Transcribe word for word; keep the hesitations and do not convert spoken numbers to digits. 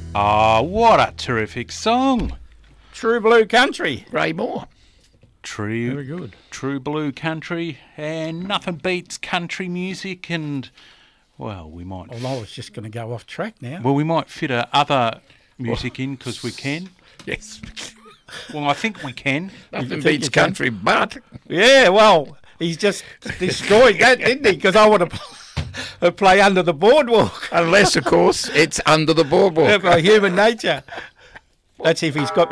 Ah, what a terrific song. True Blue Country. Ray Moore. True, Very good. True Blue Country, and nothing beats country music. And well, we might. Well, I was just going to go off track now. Well, we might fit a other music in because we can. Yes. Well, I think we can. Nothing think beats you can? country, but Yeah, well, he's just destroyed that, didn't he? Because I want to play Under the Boardwalk. unless, of course, it's Under the Boardwalk. By Human Nature. That's if he's got